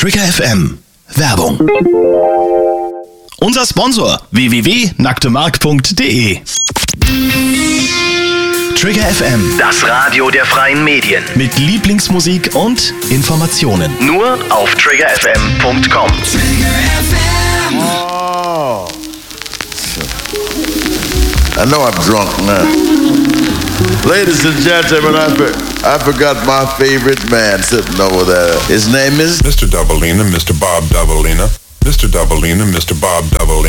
Trigger FM. Werbung. Unser Sponsor www.nacktemark.de. Trigger FM. Das Radio der freien Medien. Mit Lieblingsmusik und Informationen. Nur auf triggerfm.com. Trigger FM. Oh. I know I'm drunk now. Ladies and gentlemen, I forgot my favorite man sitting over there. His name is Mr. Doubleina, Mr. Bob Doubleina. Mr. Doubleina, Mr. Bob Doubleina.